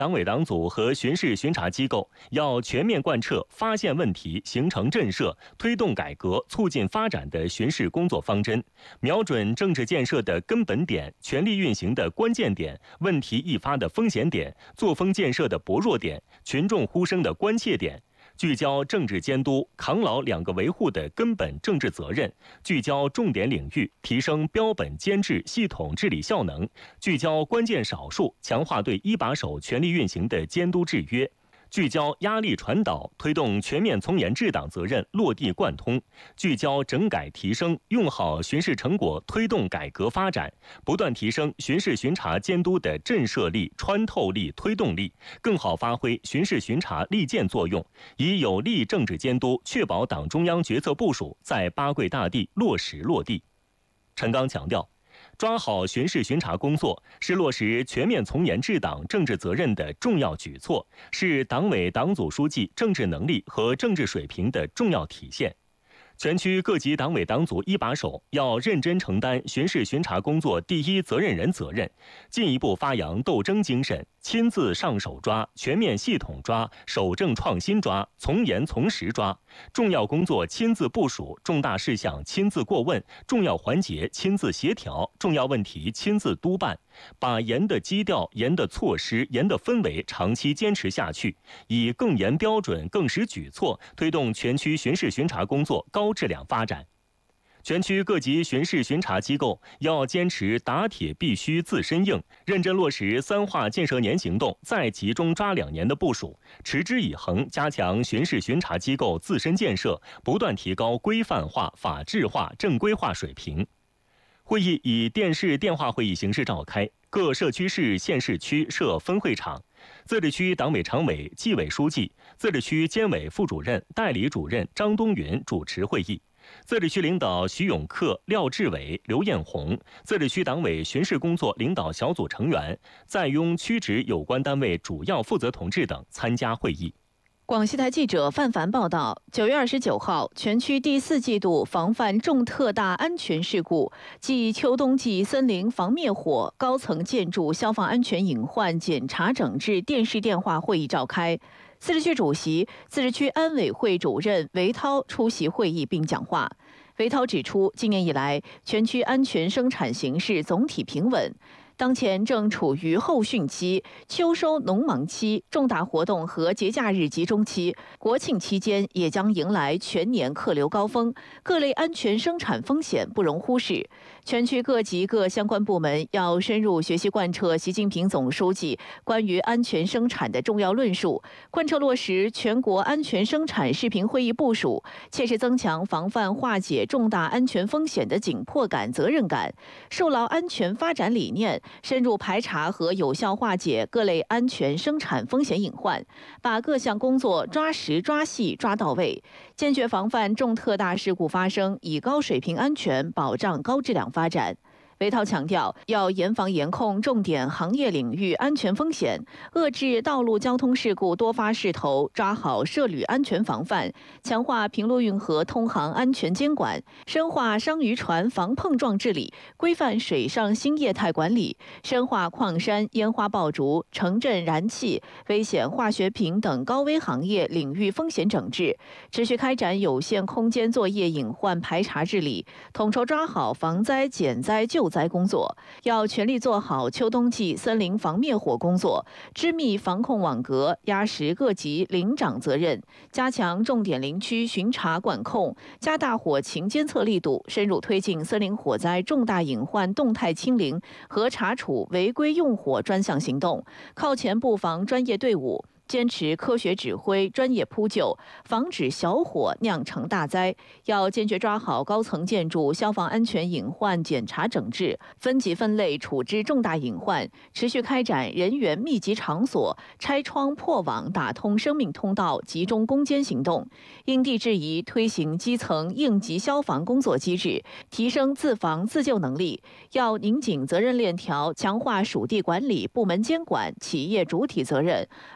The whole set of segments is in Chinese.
党委党组和巡视巡查机构要全面贯彻发现问题、形成震慑、推动改革、促进发展的巡视工作方针，瞄准政治建设的根本点、权力运行的关键点、问题易发的风险点、作风建设的薄弱点、群众呼声的关切点。聚焦政治监督，扛牢两个维护的根本政治责任；聚焦重点领域，提升标本监制系统治理效能；聚焦关键少数，强化对一把手权力运行的监督制约。聚焦压力传导，推动全面从严治党责任落地贯通；聚焦整改提升，用好巡视成果推动改革发展，不断提升巡视巡查监督的震慑力、穿透力、推动力，更好发挥巡视巡查利剑作用，以有力政治监督确保党中央决策部署在八桂大地落实落地。陈刚强调，抓好巡视巡查工作是落实全面从严治党政治责任的重要举措，是党委党组书记政治能力和政治水平的重要体现。全区各级党委党组一把手要认真承担巡视巡查工作第一责任人责任，进一步发扬斗争精神，亲自上手抓，全面系统抓，守正创新抓，从严从实抓，重要工作亲自部署，重大事项亲自过问，重要环节亲自协调，重要问题亲自督办，把严的基调、严的措施、严的氛围长期坚持下去，以更严标准、更实举措推动全区巡视巡查工作高质量发展。全区各级巡视巡查机构要坚持打铁必须自身硬，认真落实3化建设年行动再集中抓2年的部署，持之以恒加强巡视巡查机构自身建设，不断提高规范化、法治化、正规化水平。会议以电视电话会议形式召开，各社区市、县市区设分会场，自治区党委常委、纪委书记、自治区监委副主任、代理主任张东云主持会议。自治区领导徐永克、廖志伟、刘艳红，自治区党委巡视工作领导小组成员，在庸区直有关单位主要负责同志等参加会议。 广西台记者范凡报道，9月29号，全区第4季度防范重特大安全事故暨秋冬季森林防灭火高层建筑消防安全隐患检查整治电视电话会议召开。自治区主席、自治区安委会主任韦涛出席会议并讲话。韦涛指出，今年以来，全区安全生产形势总体平稳。当前正处于后汛期、秋收农忙期、重大活动和节假日集中期，国庆期间也将迎来全年客流高峰，各类安全生产风险不容忽视。全区各级各相关部门要深入学习贯彻习近平总书记关于安全生产的重要论述，贯彻落实全国安全生产视频会议部署，切实增强防范化解重大安全风险的紧迫感、责任感，树牢安全发展理念，深入排查和有效化解各类安全生产风险隐患，把各项工作抓实抓细抓到位，坚决防范重特大事故发生，以高水平安全保障高质量发展。韦涛强调，要严防严控重点行业领域安全风险，遏制道路交通事故多发势头，抓好涉旅安全防范，强化平陆运河通航安全监管，深化商渔船防碰撞治理，规范水上新业态管理，深化矿山、烟花爆竹、城镇燃气、危险化学品等高危行业领域风险整治，持续开展有限空间作业隐患排查治理，统筹抓好防灾减灾救灾工作，要全力做好秋冬季森林防灭火工作，织密防控网格，压实各级领长责任，加强重点林区巡查管控，加大火情监测力度，深入推进森林火灾重大隐患动态清零和查处违规用火专项行动，靠前布防专业队伍，坚持科学指挥、专业扑救，防止小火酿成大灾。要坚决抓好高层建筑消防安全隐患检查整治，分级分类处置重大隐患，持续开展人员密集场所拆窗破网、打通生命通道集中攻坚行动，因地制宜推行基层应急消防工作机制，提升自防自救能力。要拧紧责任链条，强化属地管理、部门监管、企业主体责任，发挥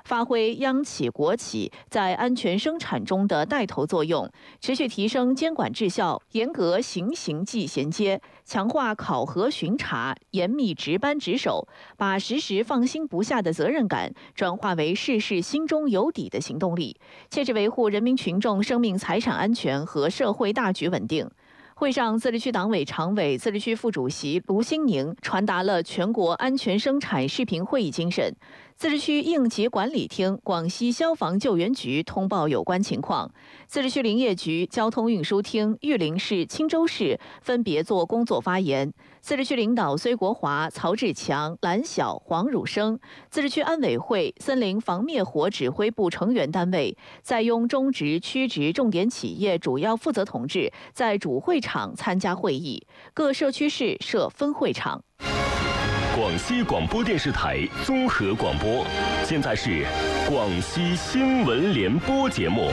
挥央企国企在安全生产中的带头作用，持续提升监管质效，严格行纪衔接，强化考核巡查，严密值班值守，把时时放心不下的责任感转化为事事心中有底的行动力，切实维护人民群众生命财产安全和社会大局稳定。会上，自治区党委常委、自治区副主席卢新宁传达了全国安全生产视频会议精神。自治区应急管理厅、广西消防救援局通报有关情况，自治区林业局、交通运输厅、玉林市、钦州市分别作工作发言。自治区领导崔国华、曹志强、蓝晓、黄汝生，自治区安委会、森林防灭火指挥部成员单位，在庸中直、区直重点企业主要负责同志在主会场参加会议，各社区市设分会场。 广西广播电视台综合广播，现在是广西新闻联播节目。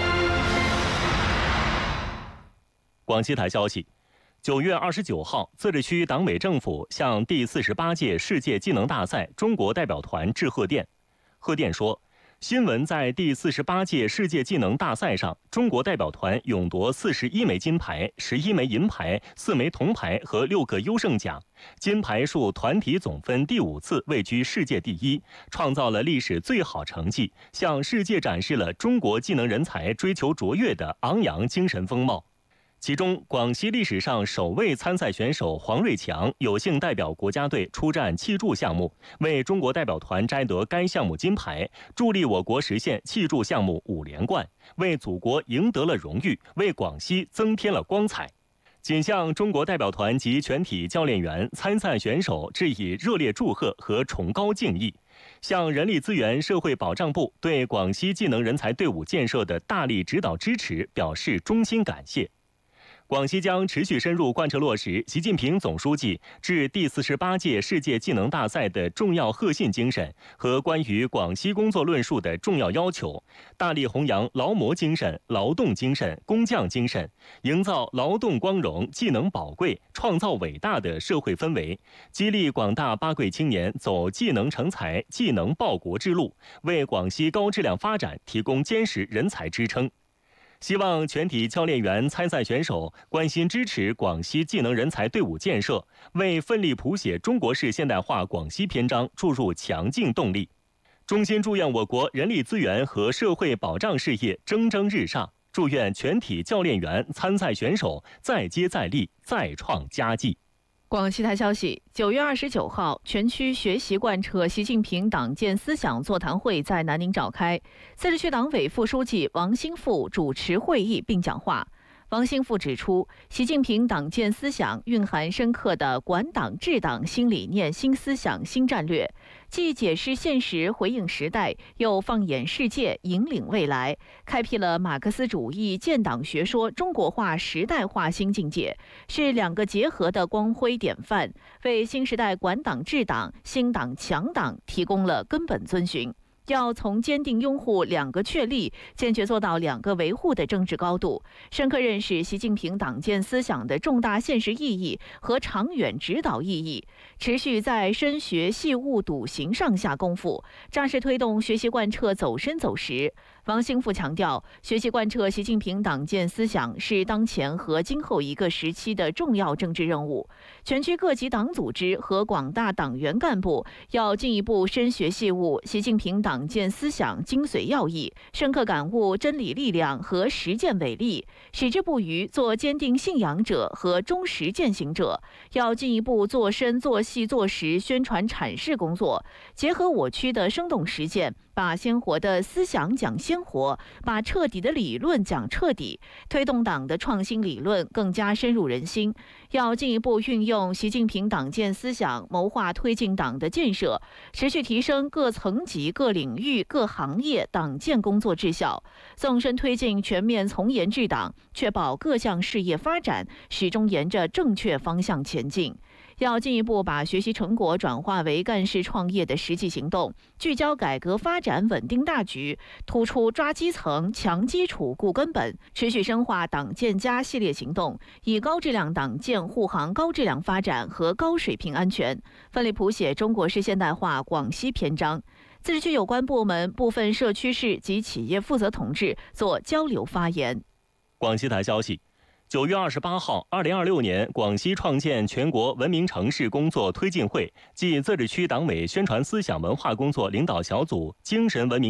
广西台消息，9月29号，自治区党委政府向第48届世界技能大赛中国代表团致贺电。贺电说，新闻在第48届世界技能大赛上，中国代表团勇夺41枚金牌、11枚银牌、4枚铜牌和6个优胜奖，金牌数团体总分第5次位居世界第一，创造了历史最好成绩，向世界展示了中国技能人才追求卓越的昂扬精神风貌。其中，广西历史上首位参赛选手黄瑞强有幸代表国家队出战气柱项目，为中国代表团摘得该项目金牌，助力我国实现气柱项目5连冠，为祖国赢得了荣誉，为广西增添了光彩。仅向中国代表团及全体教练员、参赛选手致以热烈祝贺和崇高敬意，向人力资源社会保障部对广西技能人才队伍建设的大力指导支持表示衷心感谢。广西将持续深入贯彻落实习近平总书记致第48届世界技能大赛的重要核心精神和关于广西工作论述的重要要求，大力弘扬劳模精神、劳动精神、工匠精神，营造劳动光荣、技能宝贵、创造伟大的社会氛围，激励广大八贵青年走技能成才、技能报国之路，为广西高质量发展提供坚实人才支撑。希望全体教练员、参赛选手关心支持广西技能人才队伍建设，为奋力谱写中国式现代化广西篇章注入强劲动力。衷心祝愿我国人力资源和社会保障事业蒸蒸日上，祝愿全体教练员、参赛选手再接再厉，再创佳绩。 广西台消息，9月29号，全区学习贯彻习近平党建思想座谈会在南宁召开，自治区党委副书记王兴富主持会议并讲话。王兴富指出，习近平党建思想蕴含深刻的管党治党新理念、新思想、新战略，既解释现实、回应时代，又放眼世界、引领未来，开辟了马克思主义建党学说中国化时代化新境界，是两个结合的光辉典范，为新时代管党治党、兴党强党提供了根本遵循。要从坚定拥护两个确立，坚决做到两个维护的政治高度，深刻认识习近平党建思想的重大现实意义和长远指导意义，持续在深学细悟笃行上下功夫，扎实推动学习贯彻走深走实。王兴富强调，学习贯彻习近平党建思想是当前和今后一个时期的重要政治任务。全区各级党组织和广大党员干部要进一步深学细悟习近平党建思想精髓要义，深刻感悟真理力量和实践伟力，矢志不渝做坚定信仰者和忠实践行者。要进一步做深做细做实宣传阐释工作，结合我区的生动实践，把鲜活的思想讲鲜活，把彻底的理论讲彻底，推动党的创新理论更加深入人心。要进一步运用习近平党建思想，谋划推进党的建设，持续提升各层级、各领域、各行业党建工作质效，纵深推进全面从严治党，确保各项事业发展始终沿着正确方向前进。要进一步把学习成果转化为干事创业的实际行动，聚焦改革发展稳定大局，突出抓基层、强基础、固根本，持续深化党建加系列行动，以高质量党建护航高质量发展和高水平安全，奋力谱写中国式现代化广西篇章。 自治区有关部门、部分社区市及企业负责同志做交流发言。 广西台消息。9月28号，2026年广西创建全国文明城市工作推进会暨自治区党委宣传思想文化工作领导小组精神文明